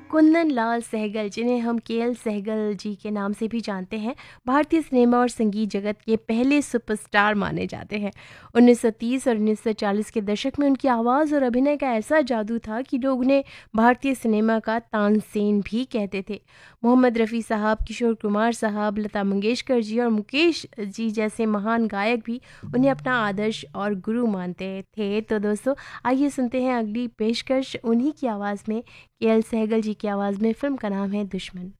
कुंदन लाल सहगल, जिन्हें हम केएल सहगल जी के नाम से भी जानते हैं, भारतीय सिनेमा और संगीत जगत के पहले सुपरस्टार माने जाते हैं। 1930 और 1940 के दशक में उनकी आवाज़ और अभिनय का ऐसा जादू था कि लोग उन्हें भारतीय सिनेमा का तानसेन भी कहते थे। मोहम्मद रफ़ी साहब, किशोर कुमार साहब, लता मंगेशकर जी और मुकेश जी जैसे महान गायक भी उन्हें अपना आदर्श और गुरु मानते थे। तो दोस्तों, आइए सुनते हैं अगली पेशकश उन्हीं की आवाज़ में, केएल सहगल जी की आवाज़ में। फ़िल्म का नाम है दुश्मन।